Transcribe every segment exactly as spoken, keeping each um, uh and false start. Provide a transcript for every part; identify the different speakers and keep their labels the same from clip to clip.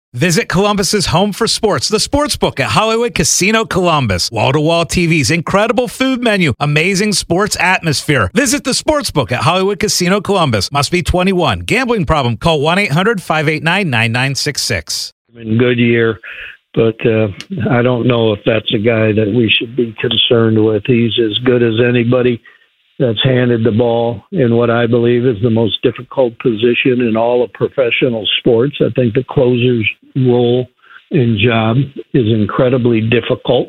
Speaker 1: Visit Columbus's home for sports, the Sportsbook at Hollywood Casino Columbus. Wall-to-wall T Vs, incredible food menu, amazing sports atmosphere. Visit the Sportsbook at Hollywood Casino Columbus. Must be twenty-one. Gambling problem? Call one eight hundred five eight nine nine nine six six.
Speaker 2: In Goodyear, but uh, I don't know if that's a guy that we should be concerned with. He's as good as anybody that's handed the ball in what I believe is the most difficult position in all of professional sports. I think the closer's role and job is incredibly difficult.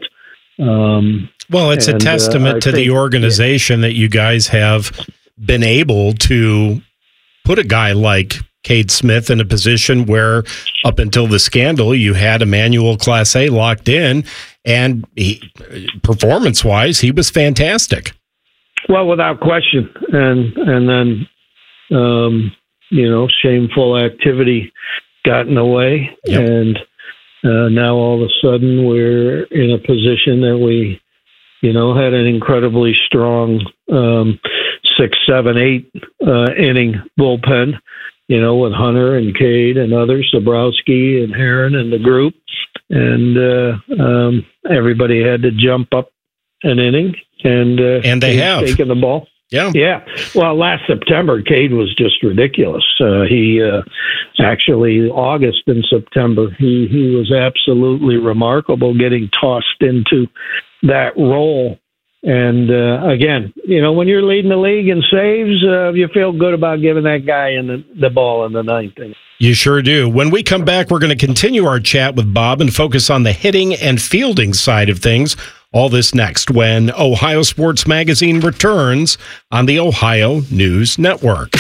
Speaker 2: Um,
Speaker 3: well, it's and, a testament uh, to think, the organization yeah. that you guys have been able to put a guy like Cade Smith in a position where up until the scandal, you had Emmanuel Class A locked in, and he, performance-wise, he was fantastic.
Speaker 2: Well, without question. And and then, um, you know, shameful activity got in the way. Yep. And uh, now all of a sudden we're in a position that we, you know, had an incredibly strong um, six, seven, eight uh, inning bullpen, you know, with Hunter and Cade and others, Zabrowski and Heron and the group. And uh, um, everybody had to jump up an inning. And uh,
Speaker 3: and they have
Speaker 2: taken the ball.
Speaker 3: Yeah,
Speaker 2: yeah. Well, last September, Cade was just ridiculous. Uh, he uh, actually August and September, he he was absolutely remarkable, getting tossed into that role. And uh, again, you know, when you're leading the league in saves, uh, you feel good about giving that guy in the, the ball in the ninth inning.
Speaker 3: You sure do. When we come back, we're going to continue our chat with Bob and focus on the hitting and fielding side of things. All this next when Ohio Sports Magazine returns on the Ohio News Network.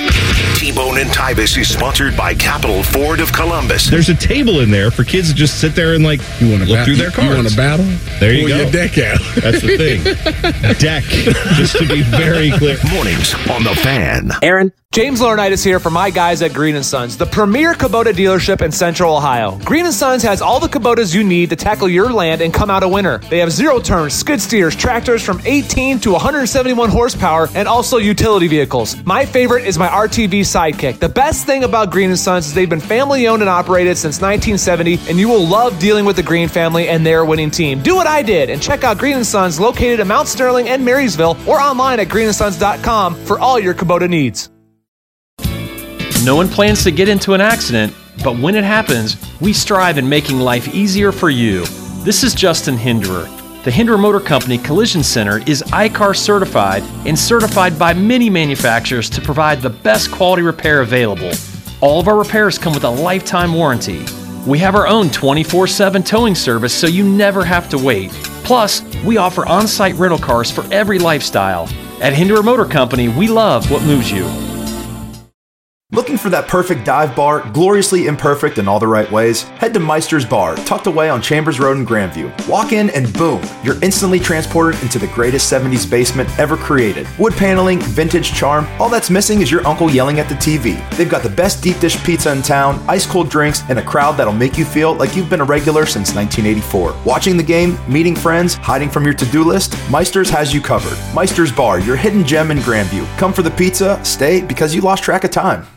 Speaker 4: T-Bone and Tybus is sponsored by Capital Ford of Columbus.
Speaker 5: There's a table in there for kids to just sit there and like you want to look bat- through their cards.
Speaker 6: You want to battle?
Speaker 5: There you
Speaker 6: Pull
Speaker 5: go.
Speaker 6: Your deck out.
Speaker 5: That's the thing. Deck, just to be very clear.
Speaker 4: Mornings on the Fan.
Speaker 7: Aaron. James Laurinaitis here for my guys at Green and Sons, the premier Kubota dealership in Central Ohio. Green and Sons has all the Kubotas you need to tackle your land and come out a winner. They have zero-turn skid steers, tractors from eighteen to one hundred seventy-one horsepower, and also utility vehicles. My favorite is my R T V Sidekick. The best thing about Green and Sons is they've been family-owned and operated since nineteen seventy, and you will love dealing with the Green family and their winning team. Do what I did and check out Green and Sons located in Mount Sterling and Marysville or online at green and sons dot com for all your Kubota needs.
Speaker 8: No one plans to get into an accident, but when it happens, we strive in making life easier for you. This is Justin Hinderer. The Hinderer Motor Company Collision Center is I C A R certified and certified by many manufacturers to provide the best quality repair available. All of our repairs come with a lifetime warranty. We have our own twenty-four seven towing service so you never have to wait. Plus, we offer on-site rental cars for every lifestyle. At Hinderer Motor Company, we love what moves you.
Speaker 9: Looking for that perfect dive bar, gloriously imperfect in all the right ways? Head to Meister's Bar, tucked away on Chambers Road in Grandview. Walk in and boom, you're instantly transported into the greatest seventies basement ever created. Wood paneling, vintage charm, all that's missing is your uncle yelling at the T V. They've got the best deep dish pizza in town, ice cold drinks, and a crowd that'll make you feel like you've been a regular since nineteen eighty-four. Watching the game, meeting friends, hiding from your to-do list, Meister's has you covered. Meister's Bar, your hidden gem in Grandview. Come for the pizza, stay because you lost track of time.